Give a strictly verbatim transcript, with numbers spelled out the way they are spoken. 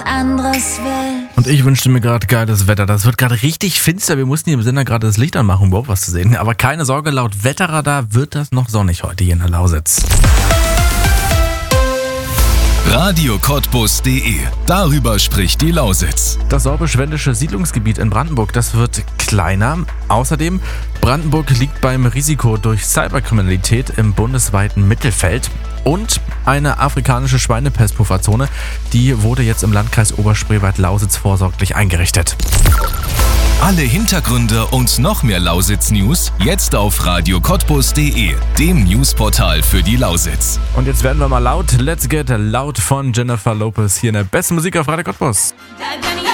anderes will. Und ich wünschte mir gerade geiles Wetter. Das wird gerade richtig finster. Wir mussten hier im Sender gerade das Licht anmachen, um überhaupt was zu sehen. Aber keine Sorge, laut Wetterradar wird das noch sonnig heute hier in der Lausitz. Radio Cottbus punkt de. Darüber spricht die Lausitz. Das sorbisch-wendische Siedlungsgebiet in Brandenburg, das wird kleiner. Außerdem, Brandenburg liegt beim Risiko durch Cyberkriminalität im bundesweiten Mittelfeld. Und eine afrikanische Schweinepestpufferzone, die wurde jetzt im Landkreis Oberspreewald-Lausitz vorsorglich eingerichtet. Alle Hintergründe und noch mehr Lausitz-News jetzt auf Radio Cottbus punkt de, dem Newsportal für die Lausitz. Und jetzt werden wir mal laut. Let's get loud von Jennifer Lopez hier in der besten Musik auf Radio Cottbus. Da kann ich